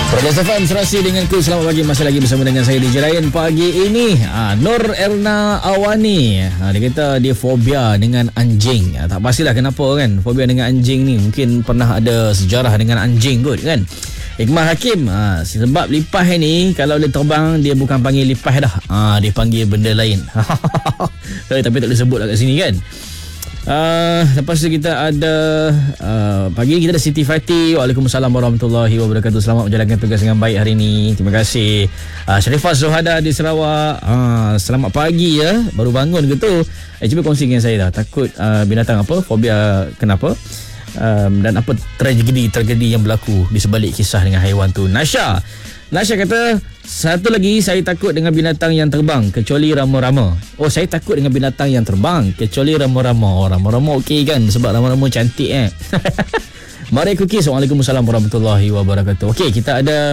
Perlis FM serasi denganku. Selamat pagi, masih lagi bersama dengan saya DJ Ryan pagi ini. Nur Erna Awani, dia kata dia fobia dengan anjing. Tak pastilah kenapa kan fobia dengan anjing ni. Mungkin pernah ada sejarah dengan anjing kot kan. Hikmah Hakim, sebab lipas ni kalau dia terbang, dia bukan panggil lipas dah, dia panggil benda lain. Tapi tak boleh sebut kat sini kan. Lepas tu kita ada pagi kita ada Siti Fatih. Waalaikumsalam warahmatullahi wabarakatuh. Selamat menjalankan tugas dengan baik hari ini. Terima kasih. Sharifah Zuhada di Sarawak. Selamat pagi ya. Baru bangun ke tu? Cuba kongsi dengan saya dah. Takut binatang apa? Fobia kenapa? Dan apa tragedi yang berlaku di sebalik kisah dengan haiwan tu. Nasha kata, satu lagi, saya takut dengan binatang yang terbang kecuali rama-rama. Saya takut dengan binatang yang terbang kecuali rama-rama. Rama-rama okey kan, sebab rama-rama cantik Mari Cookies. Waalaikumsalam warahmatullahi wabarakatuh. Okey, kita ada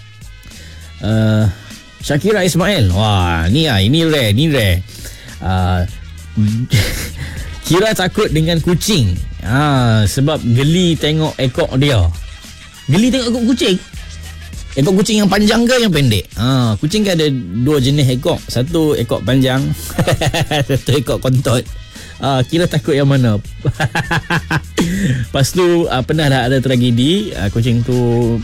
Syakira Ismail. Wah, ini rare. Kira takut dengan kucing. Sebab geli tengok ekor dia. Geli tengok ekor kucing? Ekor kucing yang panjang ke yang pendek? Kucing kan ada dua jenis ekor. Satu ekor panjang, satu ekor kontot. Kira takut yang mana? Lepas tu pernah dah ada tragedi. Kucing tu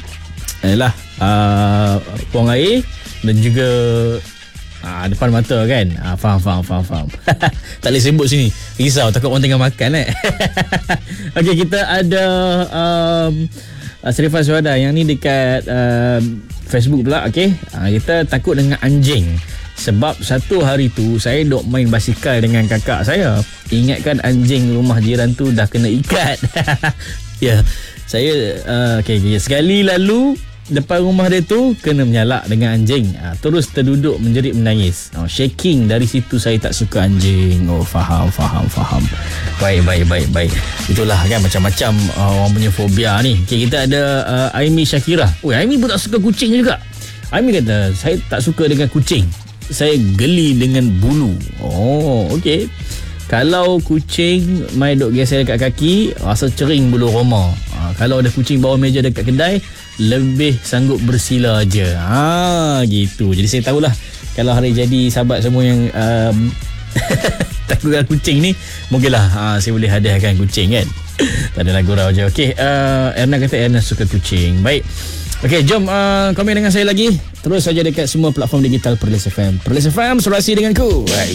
buang air dan juga depan mata kan. Faham. Tak boleh sebut sini, risau takut orang tengah makan Okey, kita ada Sharifah Zuhada yang ni dekat Facebook pula. Okey, kita takut dengan anjing sebab satu hari tu saya duk main basikal dengan kakak saya. Ingatkan anjing rumah jiran tu dah kena ikat. Ya, saya sekali lalu depan rumah dia tu kena menyalak dengan anjing. Terus terduduk menjerit menangis. Shaking. Dari situ saya tak suka anjing. Faham. Baik. Itulah kan macam-macam orang punya fobia ni. Okay, kita ada Aimi Syakira. Aimi pun tak suka kucing juga. Aimi kata, saya tak suka dengan kucing, saya geli dengan bulu. Okey. Kalau kucing main duk geser dekat kaki, rasa cering bulu roma. Kalau ada kucing bawah meja dekat kedai, lebih sanggup bersila je. Gitu. Jadi saya tahulah kalau hari jadi sahabat semua yang takut dengan kucing ni, mungkinlah saya boleh hadiahkan kucing kan. Tak adalah gurau je. Okey, Erna kata Erna suka kucing. Baik. Okey, jom komen dengan saya lagi. Terus saja dekat semua platform digital Perlis FM. Perlis FM, serasi denganku. Right.